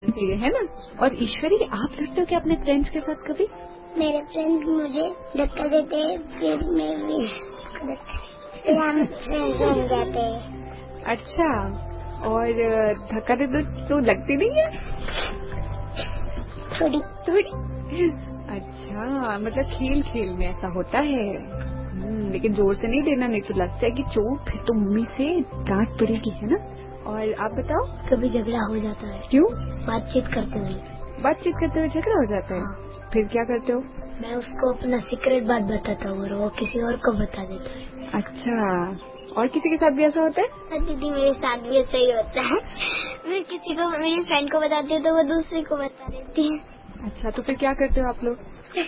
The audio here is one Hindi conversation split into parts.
ये है ना। और ईश्वरी, आप लड़ते हो क्या अपने फ्रेंड्स के साथ कभी? मेरे फ्रेंड्स मुझे धक्का देते हैं, फिर मैं भी फिर हम फ्रेंड्स बन जाते हैं। अच्छा, और धक्का देते तो लगती नहीं है? थोड़ी थोड़ी। अच्छा, मतलब खेल खेल में ऐसा होता है। लेकिन जोर से नहीं देना, नहीं तो लगता है कि चोट, फिर तो मम्मी से डांट पड़ेगी, है ना। और आप बताओ? कभी झगड़ा हो जाता है। क्यों? बातचीत करते हुए। बातचीत करते हुए झगड़ा हो जाता है? हाँ। फिर क्या करते हो? मैं उसको अपना सीक्रेट बात बताता हूँ और वो किसी और को बता देता है। अच्छा, और किसी के साथ भी ऐसा होता है? दीदी, मेरे साथ भी ऐसा ही होता है। मैं किसी को, मेरी फ्रेंड को बताती हूँ तो वो दूसरे को बता देती है। अच्छा, तो फिर क्या करते हो आप लोग?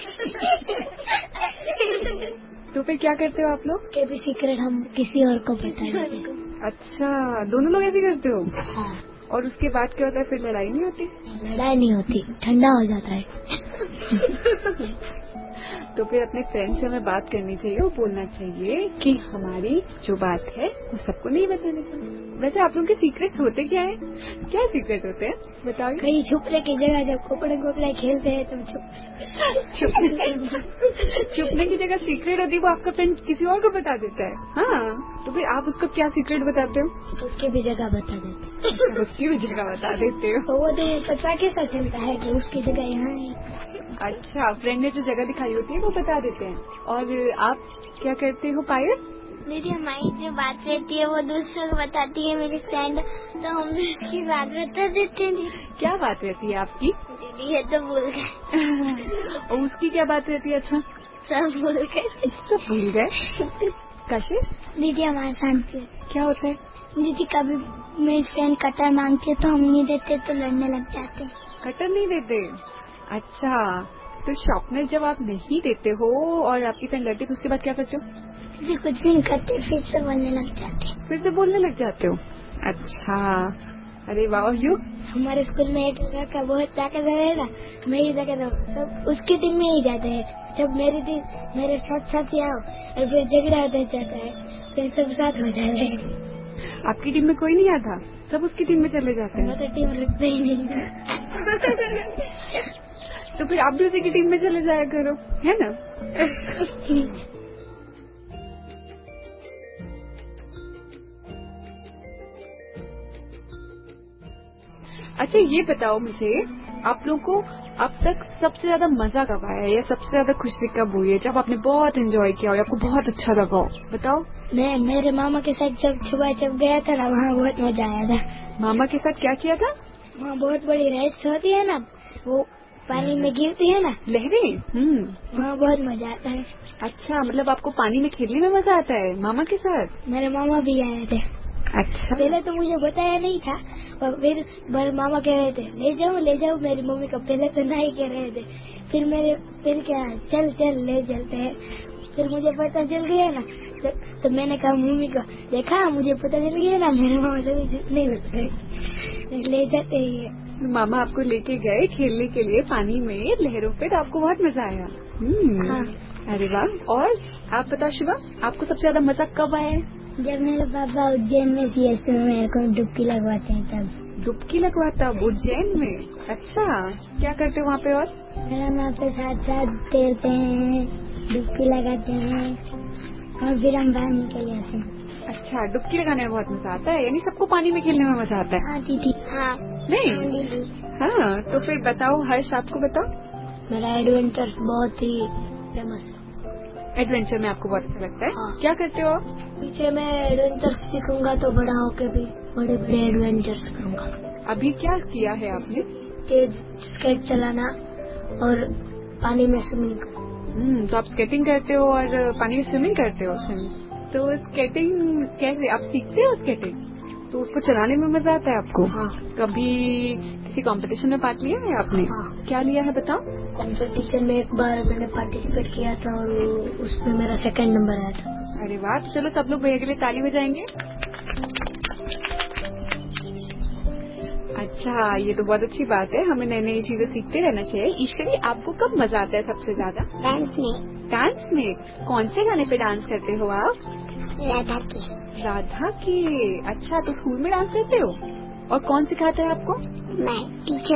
तो फिर क्या करते हो आप लोग? के भी सीक्रेट हम किसी और को बता देते हैं। अच्छा, दोनों लोग ऐसे करते हो? हाँ। और उसके बाद क्या होता है? फिर लड़ाई नहीं होती? लड़ाई नहीं होती, ठंडा हो जाता है। तो फिर अपने फ्रेंड से हमें बात करनी चाहिए, वो बोलना चाहिए कि हमारी जो बात है वो सबको नहीं बताने का। वैसे आप लोगों के सीक्रेट्स होते क्या है? क्या सीक्रेट होते हैं बताओ? कहीं छुपने की जगह जब कोकड़े खेलते हैं तब छुपने की जगह सीक्रेट होती है, वो आपका फ्रेंड किसी और को बता देता है। हाँ, तो फिर आप उसको क्या सीक्रेट बताते हो? उसकी भी जगह बता देते। उसकी भी जगह बता देते हो? वो तो पता कैसा चलता है कि उसकी जगह यहाँ है। अच्छा, फ्रेंड ने जो जगह दिखाई होती है वो बता देते हैं। और आप क्या करते हो पायल? दीदी, हमारी जो बात रहती है वो दूसरों को बताती है मेरी फ्रेंड, तो हम भी उसकी बात बता देते हैं। क्या बात रहती है आपकी? दीदी, ये तो भूल गए। और उसकी क्या बात रहती है? अच्छा, सब भूल गए। सब भूल गए। कशिश दीदी, हमारे साथ क्या होता है? दीदी, कभी मेरी फ्रेंड कटर मांगती है तो हम नहीं देते तो लड़ने लग जाते हैं। कटर नहीं देते? अच्छा, तो शॉर्पनर जब आप नहीं देते हो और आपकी फ्रेंड लड़ती है तो उसके बाद क्या करते हो? दीदी, कुछ भी नहीं करते, फिर से बोलने लग जाते हैं। फिर से बोलने लग जाते हो? अच्छा, अरे वाह। और यू? हमारे स्कूल में एक लड़का बहुत ताकतवर है ना, मेरी ताकत सब उसकी टीम में ही जाते हैं। जब मेरी टीम मेरे साथ साथ ही आओ और फिर झगड़ा होता जाता है, फिर सब साथ हो जाते हैं। आपकी टीम में कोई नहीं आता? सब उसकी टीम में चले जाते हैं? हमारी टीम रुकते ही नहीं। तो फिर आप भी उसी की टीम में चले जाया करो, है ना। अच्छा, ये बताओ मुझे, आप लोगों को अब तक सबसे ज्यादा मजा कब आया या सबसे ज्यादा खुशी कब हुई है, जब आपने बहुत एंजॉय किया और आपको बहुत अच्छा लगा हो? बताओ। मैं मेरे मामा के साथ जब सुबह जब गया था ना, वहाँ बहुत मजा आया था। मामा के साथ क्या किया था? वहाँ बहुत बड़ी राइड्स होती है ना, वो पानी में गिरती है ना, लहरें। वहाँ बहुत मजा आता है। अच्छा, मतलब आपको पानी में खेलने में मजा आता है मामा के साथ? मेरे मामा भी आए थे। अच्छा, पहले तो मुझे बताया नहीं था, और फिर मेरे मामा कह रहे थे ले जाओ मेरी मम्मी को, पहले तो नहीं कह रहे थे, फिर क्या चल चल ले चलते हैं। फिर मुझे पता चल गया ना, तो मैंने कहा मम्मी को, देखा मुझे पता चल गया ना, मेरे मामा से जितने लगते ले जाते ही। मामा आपको लेके गए खेलने के लिए पानी में लहरों पे, तो आपको बहुत मजा आया। हाँ। अरे वाह। और आप बताओ शिवा, आपको सबसे ज्यादा मजा कब आया है? जब मेरे पापा उज्जैन में सीएसपी में मेरे को डुबकी लगवाते हैं तब। डुबकी लगवाता उज्जैन में? अच्छा, क्या करते हो वहाँ पे? और मेरा माँ के साथ साथ तैरते हैं, डुबकी लगाते हैं और फिर हम बाहर निकल जाते हैं। अच्छा, डुबकी लगाने में बहुत मजा आता है, यानी सबको पानी में खेलने में मजा आता है? हाँ दीदी। हाँ नहीं? हाँ दीदी। हाँ, तो फिर बताओ हर्ष, आपको बताओ। मेरा एडवेंचर बहुत ही फेमस है। एडवेंचर में आपको बहुत अच्छा लगता है? हाँ। क्या करते हो आप? पीछे मैं एडवेंचर सीखूंगा तो बड़ा होके भी बड़े बड़े एडवेंचर करूंगा। अभी क्या किया है आपने? तेज स्केट चलाना और पानी में स्विमिंग करना। तो आप स्केटिंग करते हो और पानी में स्विमिंग करते हो? तो स्केटिंग कैसे आप सीखते हो स्केटिंग? तो उसको चलाने में मजा आता है आपको? हाँ। कभी किसी कंपटीशन में पार्ट लिया है आपने? हाँ। क्या लिया है बताओ? कंपटीशन में एक बार मैंने पार्टिसिपेट किया था और उसमें मेरा 2nd नंबर आया था। अरे वाह, तो चलो सब लोग भैया के लिए ताली बजाएंगे। अच्छा, ये तो बहुत अच्छी बात है, हमें नई नई चीजें सीखते रहना चाहिए। ईश्वरी, आपको कब मजा आता है सबसे ज्यादा? डांस में। डांस में? कौन से गाने पे डांस करते हो आप? राधा की। राधा की? अच्छा, तो स्कूल में डांस करते हो? और कौन सिखाता है आपको? मैं टीचर